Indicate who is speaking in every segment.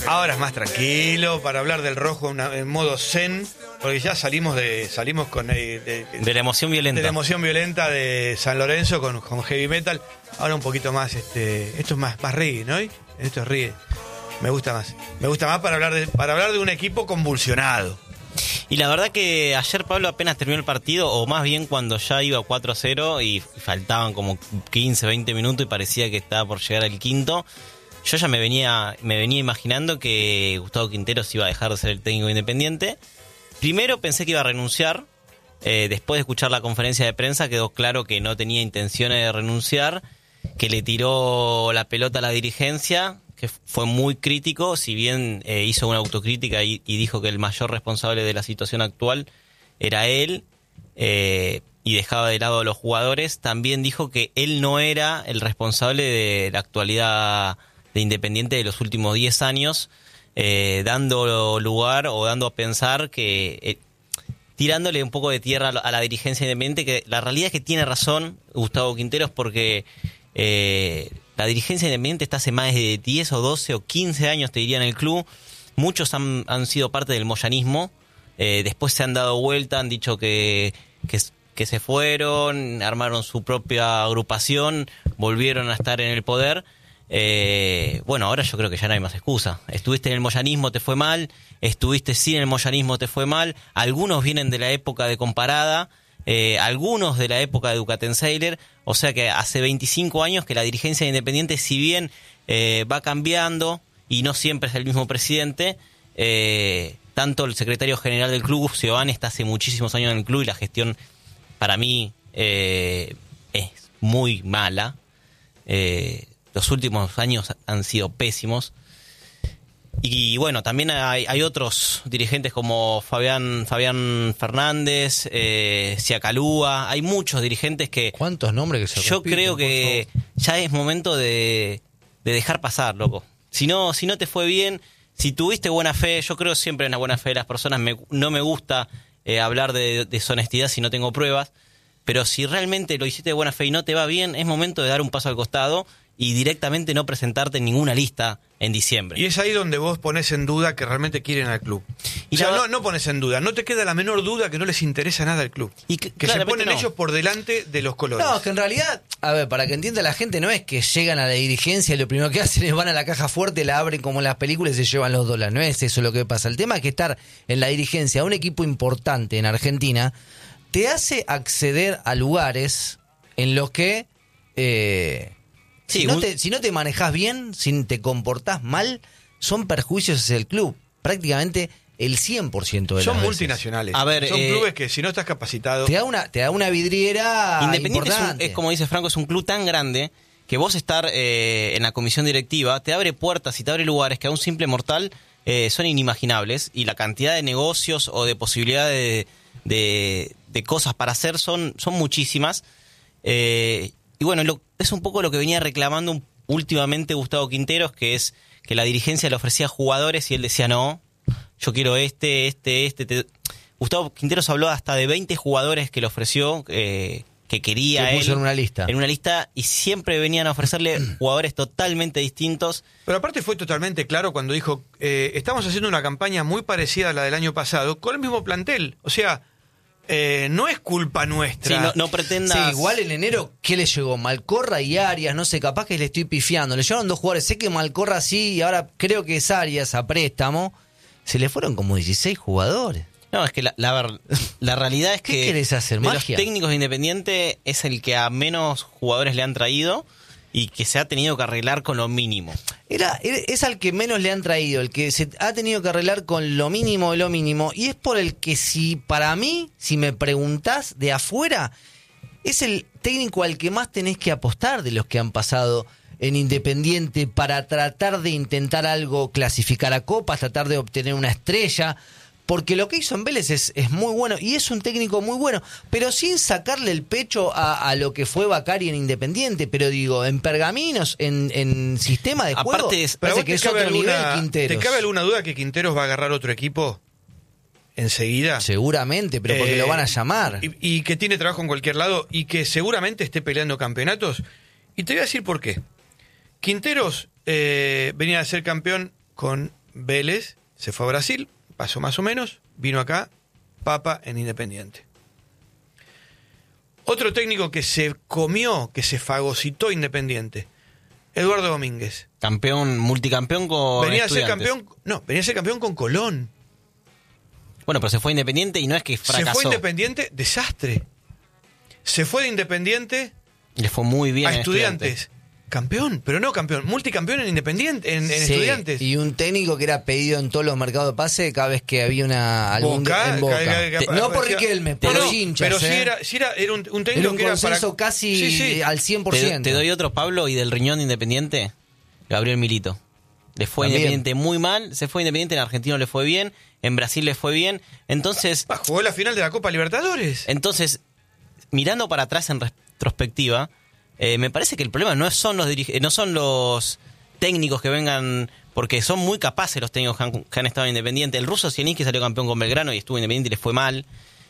Speaker 1: Ahora es más tranquilo para hablar del rojo en modo zen, porque ya salimos con
Speaker 2: de la emoción violenta.
Speaker 1: De la emoción violenta de San Lorenzo con heavy metal. Ahora un poquito más, esto es más reggae, ¿no? Esto es reggae. Me gusta más para hablar de un equipo convulsionado.
Speaker 2: Y la verdad que ayer Pablo apenas terminó el partido, o más bien cuando ya iba 4-0 y faltaban como 15, 20 minutos y parecía que estaba por llegar al quinto. Yo ya me venía imaginando que Gustavo Quinteros iba a dejar de ser el técnico Independiente. Primero pensé que iba a renunciar. Después de escuchar la conferencia de prensa quedó claro que no tenía intenciones de renunciar, que le tiró la pelota a la dirigencia, que fue muy crítico, si bien hizo una autocrítica y dijo que el mayor responsable de la situación actual era él, y dejaba de lado a los jugadores. También dijo que él no era el responsable de la actualidad de Independiente de los últimos 10 años, dando lugar o dando a pensar que, tirándole un poco de tierra a la dirigencia Independiente, que la realidad es que tiene razón Gustavo Quinteros, porque la dirigencia Independiente está hace más de 10 o 12 o 15 años, te diría, en el club. Muchos han sido parte del moyanismo, después se han dado vuelta, han dicho que se fueron, armaron su propia agrupación, volvieron a estar en el poder. Bueno, ahora yo creo que ya no hay más excusa. Estuviste en el moyanismo, te fue mal. Estuviste sin el moyanismo, te fue mal. Algunos vienen de la época de Comparada, algunos de la época de Ducatenseiler. O sea que hace 25 años que la dirigencia de Independiente, si bien va cambiando y no siempre es el mismo presidente, tanto el secretario general del club, Giovanni, está hace muchísimos años en el club y la gestión para mí es muy mala. Los últimos años han sido pésimos. Y bueno, también hay otros dirigentes como Fabián Fernández, Siacalúa. Hay muchos dirigentes que...
Speaker 3: ¿Cuántos nombres que se repiten?
Speaker 2: Yo creo que ya es momento de dejar pasar, loco. Si no te fue bien, si tuviste buena fe, yo creo siempre en la buena fe de las personas. No me gusta hablar de deshonestidad si no tengo pruebas. Pero si realmente lo hiciste de buena fe y no te va bien, es momento de dar un paso al costado y directamente no presentarte en ninguna lista en diciembre.
Speaker 1: Y es ahí donde vos pones en duda que realmente quieren al club. Y o sea, no pones en duda, no te queda la menor duda que no les interesa nada al club.
Speaker 2: Y
Speaker 1: que se ponen ellos por delante de los colores.
Speaker 3: No, que en realidad, a ver, para que entienda la gente, no es que llegan a la dirigencia y lo primero que hacen es van a la caja fuerte, la abren como en las películas y se llevan los dólares. No es eso lo que pasa. El tema es que estar en la dirigencia de un equipo importante en Argentina te hace acceder a lugares en los que...
Speaker 2: Sí,
Speaker 3: si no te manejás bien, si te comportás mal, son perjuicios hacia el club. Prácticamente el 100% de las
Speaker 1: Son
Speaker 3: veces.
Speaker 1: multinacionales.
Speaker 2: A ver,
Speaker 1: son clubes que si no estás capacitado...
Speaker 3: Te da una vidriera
Speaker 2: Independiente
Speaker 3: importante.
Speaker 2: es como dice Franco, es un club tan grande que vos estar en la comisión directiva te abre puertas y te abre lugares que a un simple mortal son inimaginables. Y la cantidad de negocios o de posibilidades de cosas para hacer son muchísimas. Y bueno, es un poco lo que venía reclamando últimamente Gustavo Quinteros, que es que la dirigencia le ofrecía jugadores y él decía no, yo quiero Gustavo Quinteros habló hasta de 20 jugadores que le ofreció, que quería
Speaker 3: él.
Speaker 2: Puso
Speaker 3: en una lista.
Speaker 2: En una lista, y siempre venían a ofrecerle jugadores totalmente distintos.
Speaker 1: Pero aparte fue totalmente claro cuando dijo, estamos haciendo una campaña muy parecida a la del año pasado, con el mismo plantel. O sea... no es culpa nuestra.
Speaker 2: Sí, no pretendas.
Speaker 3: Sí, igual en enero, ¿qué le llegó? Malcorra y Arias, no sé, capaz que le estoy pifiando. Le llegaron 2 jugadores, sé que Malcorra sí, y ahora creo que es Arias a préstamo. Se le fueron como 16 jugadores.
Speaker 2: No, es que la realidad es que...
Speaker 3: ¿Qué querés hacer,
Speaker 2: de
Speaker 3: magia?
Speaker 2: Los técnicos de Independiente es el que a menos jugadores le han traído y que se ha tenido que arreglar con lo mínimo.
Speaker 3: Es al que menos le han traído, el que se ha tenido que arreglar con lo mínimo de lo mínimo, y es por el que para mí, si me preguntás de afuera, es el técnico al que más tenés que apostar de los que han pasado en Independiente para tratar de intentar algo, clasificar a copas, tratar de obtener una estrella. Porque lo que hizo en Vélez es muy bueno y es un técnico muy bueno, pero sin sacarle el pecho a lo que fue Bacari en Independiente. Pero digo, en pergaminos, en sistema de juego,
Speaker 2: aparte
Speaker 3: parece que es otro nivel Quinteros.
Speaker 1: ¿Te cabe alguna duda que Quinteros va a agarrar otro equipo enseguida?
Speaker 3: Seguramente, pero porque lo van a llamar.
Speaker 1: Y que tiene trabajo en cualquier lado y que seguramente esté peleando campeonatos. Y te voy a decir por qué. Quinteros venía a ser campeón con Vélez, se fue a Brasil, pasó más o menos, vino acá, papa en Independiente. Otro técnico que se comió, que se fagocitó Independiente, Eduardo Domínguez.
Speaker 2: Campeón, multicampeón con
Speaker 1: Venía a ser
Speaker 2: Estudiantes.
Speaker 1: campeón con Colón.
Speaker 2: Bueno, pero se fue Independiente y no es que fracasó.
Speaker 1: Se fue Independiente, desastre. Se fue de Independiente
Speaker 2: Le fue muy bien
Speaker 1: a Estudiantes. Campeón, pero no campeón, multicampeón en Independiente, en
Speaker 3: Sí,
Speaker 1: Estudiantes.
Speaker 3: y un técnico que era pedido en todos los mercados de pase cada vez que había algún
Speaker 1: Boca,
Speaker 3: en Boca. No por
Speaker 1: parecía-
Speaker 3: Riquelme, por los hinchas.
Speaker 1: Pero sí era un técnico
Speaker 3: Era un
Speaker 1: que era para
Speaker 3: consenso casi
Speaker 1: Sí, sí.
Speaker 3: al 100%.
Speaker 2: Te doy otro, Pablo, y del riñón de Independiente, Gabriel Milito. Le fue
Speaker 3: También.
Speaker 2: Independiente muy mal, se fue Independiente, en Argentino le fue bien, en Brasil le fue bien. Entonces,
Speaker 1: Jugó la final de la Copa Libertadores.
Speaker 2: mirando para atrás en retrospectiva, me parece que el problema no son los técnicos que vengan, porque son muy capaces los técnicos que han estado en Independiente. El ruso Zielinski salió campeón con Belgrano y estuvo en Independiente y le fue mal.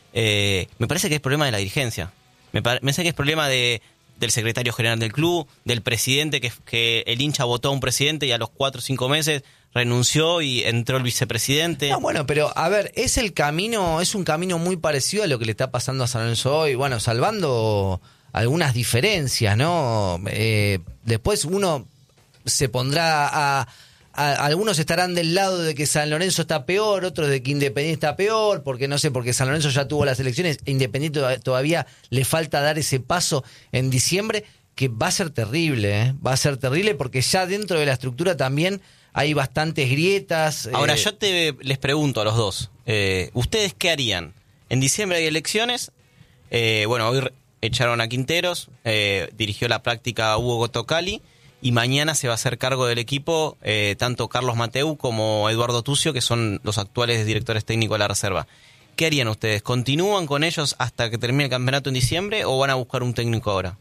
Speaker 2: Me parece que es problema de la dirigencia. Me parece que es problema del secretario general del club, del presidente, que el hincha votó a un presidente y a los 4 o 5 meses renunció y entró el vicepresidente.
Speaker 3: No, bueno, pero a ver, es un camino muy parecido a lo que le está pasando a San Lorenzo hoy, bueno, salvando algunas diferencias, ¿no? Después uno se pondrá algunos estarán del lado de que San Lorenzo está peor, otros de que Independiente está peor, porque no sé, porque San Lorenzo ya tuvo las elecciones, Independiente todavía le falta dar ese paso en diciembre, que va a ser terrible, ¿eh? Va a ser terrible porque ya dentro de la estructura también hay bastantes grietas.
Speaker 2: Ahora, yo les pregunto a los dos, ¿ustedes qué harían? En diciembre hay elecciones, hoy echaron a Quinteros, dirigió la práctica Hugo Gotocali, y mañana se va a hacer cargo del equipo tanto Carlos Mateu como Eduardo Tucio, que son los actuales directores técnicos de la reserva. ¿Qué harían ustedes? ¿Continúan con ellos hasta que termine el campeonato en diciembre o van a buscar un técnico ahora?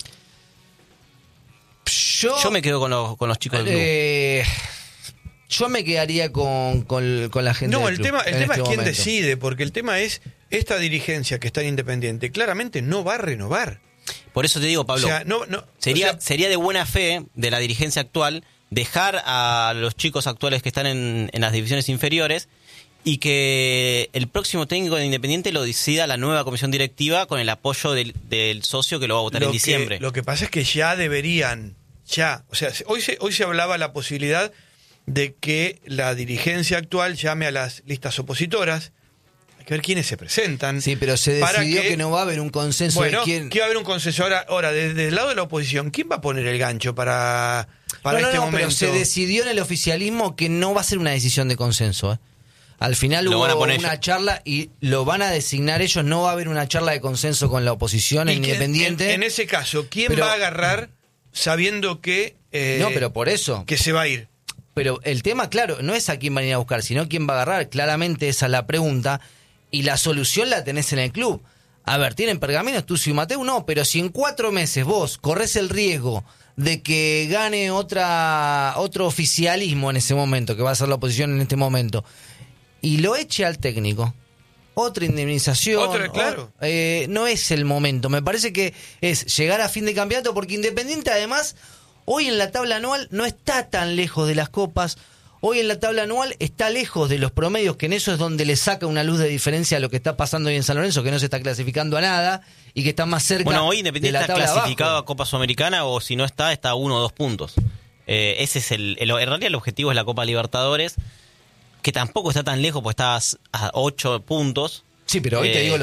Speaker 2: Yo me quedo con los chicos del club.
Speaker 3: Yo me quedaría con la gente
Speaker 1: No,
Speaker 3: del
Speaker 1: el
Speaker 3: club
Speaker 1: tema
Speaker 3: en
Speaker 1: es
Speaker 3: este
Speaker 1: quién
Speaker 3: momento.
Speaker 1: decide, porque el tema es esta dirigencia que está en Independiente claramente no va a renovar.
Speaker 2: Por eso te digo, Pablo,
Speaker 1: O sea,
Speaker 2: sería de buena fe de la dirigencia actual dejar a los chicos actuales que están en las divisiones inferiores y que el próximo técnico de Independiente lo decida la nueva comisión directiva con el apoyo del socio que lo va a votar en diciembre.
Speaker 1: Lo que pasa es que ya deberían, o sea, hoy se hablaba la posibilidad de que la dirigencia actual llame a las listas opositoras. Hay que ver quiénes se presentan.
Speaker 3: Sí, pero se decidió que no va a haber un consenso
Speaker 1: Bueno,
Speaker 3: de quién.
Speaker 1: que va a haber un consenso. Ahora desde el lado de la oposición, ¿quién va a poner el gancho para este momento?
Speaker 3: Pero se decidió en el oficialismo que no va a ser una decisión de consenso, ¿eh? Al final
Speaker 2: Lo van a
Speaker 3: hubo
Speaker 2: poner
Speaker 3: una
Speaker 2: ellos.
Speaker 3: charla y lo van a designar ellos. No va a haber una charla de consenso con la oposición en
Speaker 1: Y que,
Speaker 3: Independiente.
Speaker 1: en ese caso, ¿quién
Speaker 3: Pero-
Speaker 1: va a agarrar sabiendo que
Speaker 3: No, pero por eso.
Speaker 1: que se va a ir?
Speaker 3: Pero el tema, claro, no es a quién van a ir a buscar, sino quién va a agarrar. Claramente esa es la pregunta. Y la solución la tenés en el club. A ver, ¿tienen pergaminos Tucio y Mateu? No, pero si en 4 meses vos corres el riesgo de que gane otro oficialismo en ese momento, que va a ser la oposición en este momento, y lo eche al técnico, otra indemnización,
Speaker 1: Claro.
Speaker 3: no es el momento. Me parece que es llegar a fin de campeonato, porque Independiente además hoy en la tabla anual no está tan lejos de las copas. Hoy en la tabla anual está lejos de los promedios, que en eso es donde le saca una luz de diferencia a lo que está pasando hoy en San Lorenzo, que no se está clasificando a nada y que está más cerca
Speaker 2: Bueno, hoy
Speaker 3: de
Speaker 2: Independiente
Speaker 3: la
Speaker 2: está
Speaker 3: tabla
Speaker 2: clasificado
Speaker 3: abajo.
Speaker 2: a Copa Sudamericana o si no está a 1 o 2 puntos. Ese es en realidad el objetivo es la Copa Libertadores, que tampoco está tan lejos, porque está a 8 puntos.
Speaker 3: Sí, pero hoy te digo,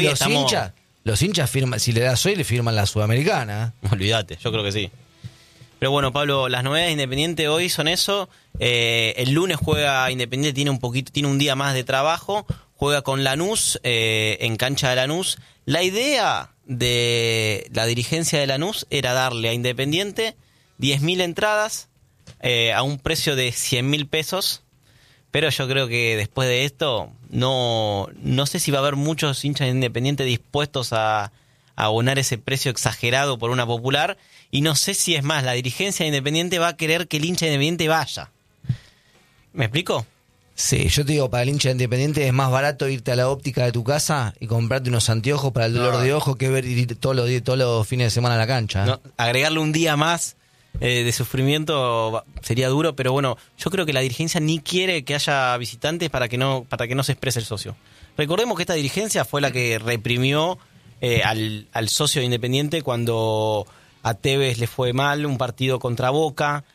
Speaker 3: los hinchas firman, si le das hoy le firman la Sudamericana.
Speaker 2: Olvídate, yo creo que sí. Pero bueno, Pablo, las novedades de Independiente hoy son eso. El lunes juega Independiente, tiene un día más de trabajo. Juega con Lanús, en cancha de Lanús. La idea de la dirigencia de Lanús era darle a Independiente 10.000 entradas a un precio de 100.000 pesos. Pero yo creo que después de esto, no sé si va a haber muchos hinchas de Independiente dispuestos a abonar ese precio exagerado por una popular. Y no sé si es más, la dirigencia de Independiente va a querer que el hincha de Independiente vaya. ¿Me explico?
Speaker 3: Sí, yo te digo, para el hincha Independiente es más barato irte a la óptica de tu casa y comprarte unos anteojos para el dolor de ojo que ver ir todos los fines de semana a la cancha.
Speaker 2: No, agregarle un día más de sufrimiento sería duro, pero bueno, yo creo que la dirigencia ni quiere que haya visitantes para que no se exprese el socio. Recordemos que esta dirigencia fue la que reprimió al socio de Independiente cuando a Tevez le fue mal un partido contra Boca.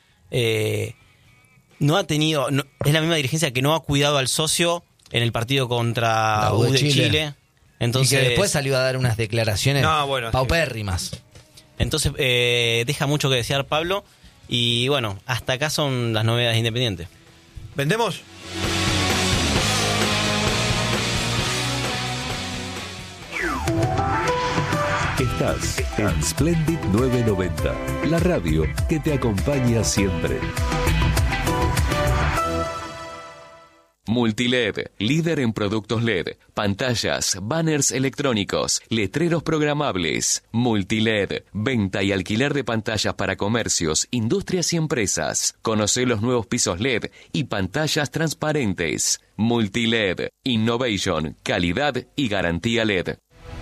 Speaker 2: No ha tenido, es la misma dirigencia que no ha cuidado al socio en el partido contra U de Chile. Entonces,
Speaker 3: y que después salió a dar unas declaraciones paupérrimas.
Speaker 2: Sí. Entonces deja mucho que desear Pablo. Y bueno, hasta acá son las novedades de Independiente.
Speaker 1: ¿Vendemos?
Speaker 4: Estás en Splendid 990, la radio que te acompaña siempre.
Speaker 5: Multiled, líder en productos LED, pantallas, banners electrónicos, letreros programables. Multiled, venta y alquiler de pantallas para comercios, industrias y empresas. Conoce los nuevos pisos LED y pantallas transparentes. Multiled, innovation, calidad y garantía LED.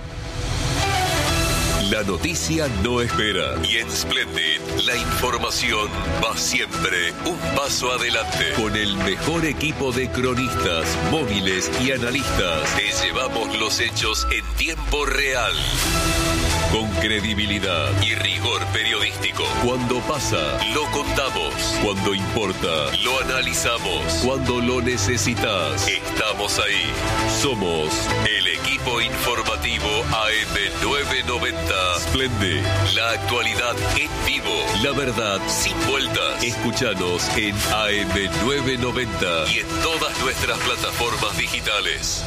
Speaker 4: La noticia no espera y en Splendid la información va siempre un paso adelante. Con el mejor equipo de cronistas, móviles y analistas te llevamos los hechos en tiempo real. Con credibilidad y rigor periodístico. Cuando pasa, lo contamos. Cuando importa, lo analizamos. Cuando lo necesitas, estamos ahí. Somos el equipo informativo AM990. Splendid, la actualidad en vivo. La verdad sin vueltas. Escúchanos en AM990 y en todas nuestras plataformas digitales.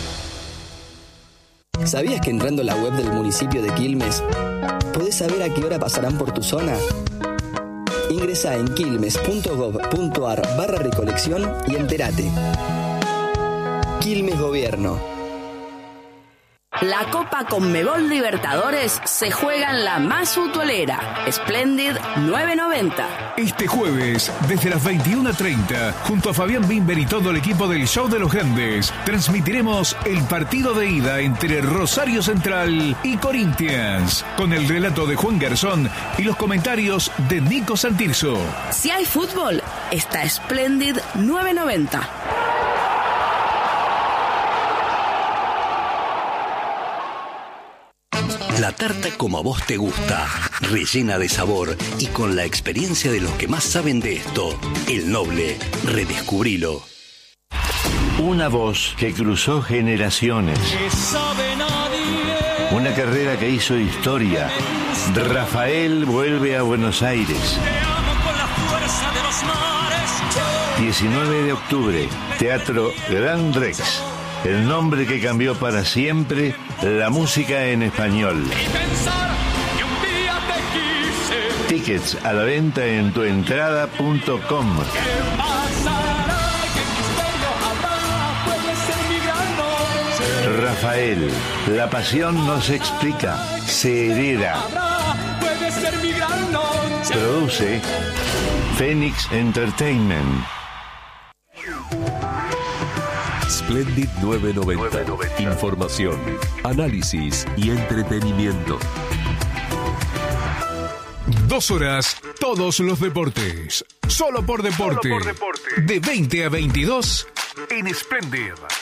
Speaker 6: ¿Sabías que entrando a la web del municipio de Quilmes podés saber a qué hora pasarán por tu zona? Ingresá en quilmes.gov.ar/recolección y entérate. Quilmes Gobierno.
Speaker 7: La Copa Conmebol Libertadores se juega en la más futbolera, Splendid 990.
Speaker 8: Este jueves, desde las 21:30, junto a Fabián Bimber y todo el equipo del Show de los Grandes, transmitiremos el partido de ida entre Rosario Central y Corinthians, con el relato de Juan Garzón y los comentarios de Nico Santirso.
Speaker 7: Si hay fútbol, está Splendid 990.
Speaker 9: La tarta como a vos te gusta, rellena de sabor y con la experiencia de los que más saben de esto. El Noble, redescubrilo.
Speaker 10: Una voz que cruzó generaciones. Una carrera que hizo historia. Rafael vuelve a Buenos Aires. 19 de octubre, Teatro Gran Rex. El nombre que cambió para siempre la música en español. Tickets a la venta en tuentrada.com. Rafael, la pasión no se explica, se hereda. Produce Phoenix Entertainment.
Speaker 4: Splendid 990. Información, análisis y entretenimiento.
Speaker 8: 2 horas, todos los deportes. Solo por deporte. De 20 a 22 en Splendid.